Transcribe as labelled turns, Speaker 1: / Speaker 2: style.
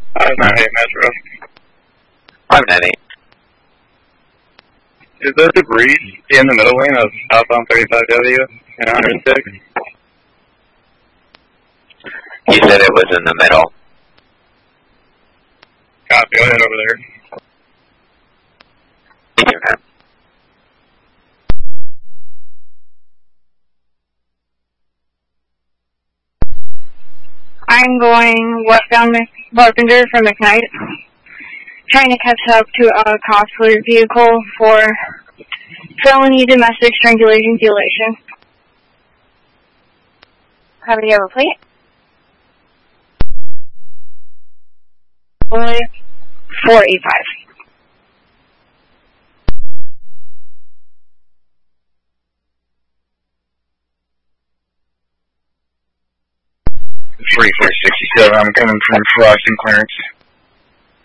Speaker 1: 598 Metro.
Speaker 2: 598.
Speaker 1: Is the debris in the middle lane of southbound 35W and 106?
Speaker 2: You said it was in the middle.
Speaker 1: Copy, I'll head over there.
Speaker 2: Thank you, man.
Speaker 3: I'm going westbound Bartender from McKnight, trying to catch up to a costly vehicle for felony domestic strangulation violation. Have you ever plate? 485.
Speaker 1: I'm coming from Frost and Clarence.